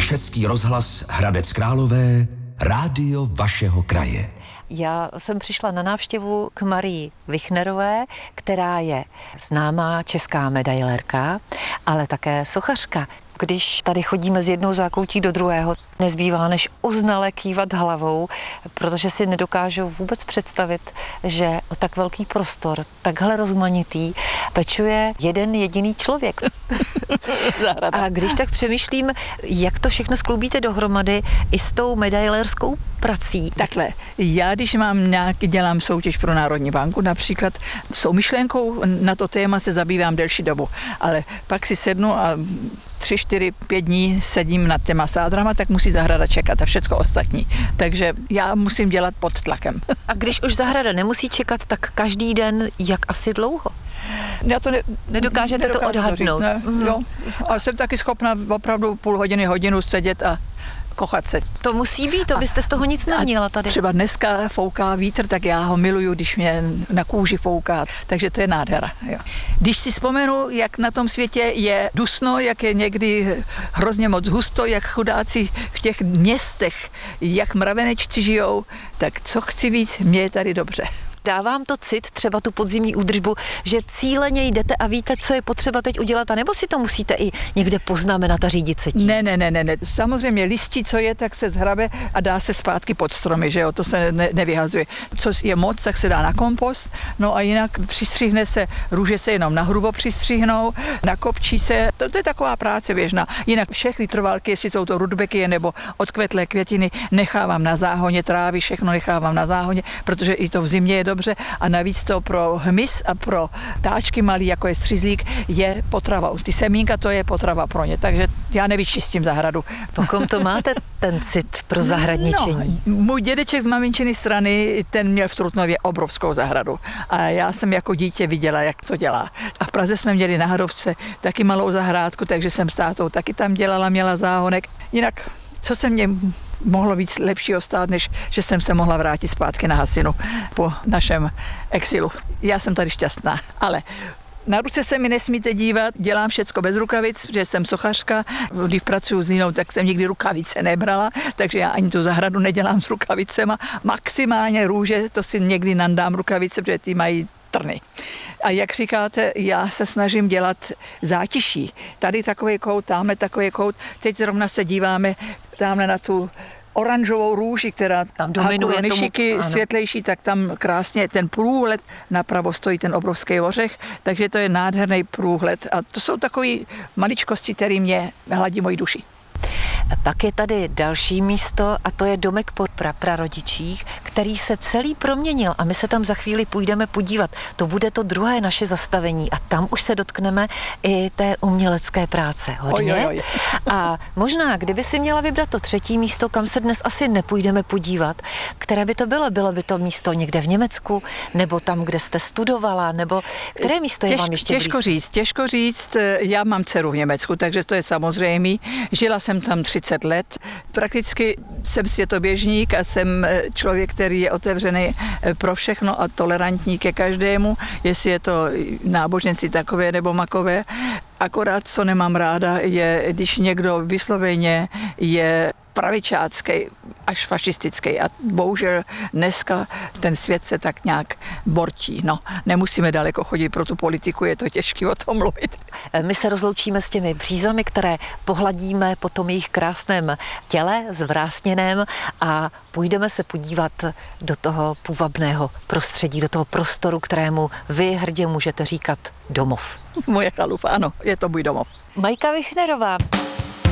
Český rozhlas Hradec Králové, rádio vašeho kraje. Já jsem přišla na návštěvu k Marii Vichnerové, která je známá česká medailérka, ale také sochařka. Když tady chodíme z jednou zákoutí do druhého, nezbývá než uznale kývat hlavou, protože si nedokážou vůbec představit, že o tak velký prostor, takhle rozmanitý, pečuje jeden jediný člověk. A když tak přemýšlím, jak to všechno skloubíte dohromady i s tou medailérskou prací. Takhle, já když dělám soutěž pro Národní banku, například s myšlenkou na to téma se zabývám delší dobu, ale pak si sednu a 3, 4, 5 dní sedím nad těma sádrama, tak musí zahrada čekat a všecko ostatní. Takže já musím dělat pod tlakem. A když už zahrada nemusí čekat, tak každý den jak asi dlouho? Já to Nedokážete to odhadnout. Ne, jo. Ale jsem taky schopna opravdu půl hodiny, hodinu sedět a kochat se. To musí být, to byste z toho nic neměla tady. Třeba dneska fouká vítr, tak já ho miluju, když mě na kůži fouká, takže to je nádhera. Jo. Když si vzpomenu, jak na tom světě je dusno, jak je někdy hrozně moc husto, jak chudáci v těch městech, jak mravenečci žijou, tak co chci víc, mě je tady dobře. Dávám to cit, třeba tu podzimní údržbu, že cíleně jdete a víte, co je potřeba teď udělat, anebo si to musíte i někde poznamenat a řídit se tím? Ne. Samozřejmě listí, co je, tak se zhrabe a dá se zpátky pod stromy, že jo, to se nevyhazuje. Co je moc, tak se dá na kompost, no a jinak přistřihne se, růže se jenom nahrubo přistřihnou, nakopčí se, to je taková práce běžná. Jinak všechny trvalky, jestli jsou to rudbeky nebo odkvetlé květiny, nechávám na záhoně, trávy, všechno nechávám na záhoně, protože i to v zimě je dobře a navíc to pro hmyz a pro ptáčky malý, jako je střizlík, je potrava. Ty semínka, to je potrava pro ně, takže já nevyčistím zahradu. Po kom to máte ten cit pro zahradničení? No, můj dědeček z maminčiny strany, ten měl v Trutnově obrovskou zahradu a já jsem jako dítě viděla, jak to dělá. A v Praze jsme měli na Hadovce taky malou zahrádku, takže jsem s tátou taky tam dělala, měla záhonek. Jinak, co se mě mohlo víc lepšího stát, než že jsem se mohla vrátit zpátky na Hasinu po našem exilu. Já jsem tady šťastná, ale na ruce se mi nesmíte dívat, dělám všecko bez rukavic, že jsem sochařka, když pracuji s Nínou, tak jsem nikdy rukavice nebrala, takže já ani tu zahradu nedělám s rukavicema. Maximálně růže, to si někdy nandám rukavice, protože ty mají trny. A jak říkáte, já se snažím dělat zátiší. Tady takový kout, tamhle takový kout. Teď zrovna se díváme tamhle na tu oranžovou růži, která tam dominuje nišiky světlejší, tak tam krásně ten průhled, napravo stojí ten obrovský ořech, takže to je nádherný průhled a to jsou takové maličkosti, které mě hladí moji duši. Pak je tady další místo a to je domek po prarodičích, který se celý proměnil a my se tam za chvíli půjdeme podívat. To bude to druhé naše zastavení a tam už se dotkneme i té umělecké práce. Hodně. Oj. A možná, kdyby si měla vybrat to třetí místo, kam se dnes asi nepůjdeme podívat, které by to bylo? Bylo by to místo někde v Německu, nebo tam, kde jste studovala, nebo které místo je vám ještě blízké? Těžko říct. Já mám dceru v Německu, takže to je samozřejmé. Žila jsem tam 30 let. Prakticky jsem světoběžník a jsem člověk, který je otevřený pro všechno a tolerantní ke každému, jestli je to náboženství takové nebo makové. Akorát, co nemám ráda, je, když někdo vysloveně je pravičácký až fašistický a bohužel dneska ten svět se tak nějak borčí. No, nemusíme daleko chodit pro tu politiku, je to těžké o tom mluvit. My se rozloučíme s těmi břízami, které pohladíme po tom jejich krásném těle, zvrásněném a půjdeme se podívat do toho půvabného prostředí, do toho prostoru, kterému vy hrdě můžete říkat domov. Moje chalupa, ano, je to můj domov. Majka Vichnerová.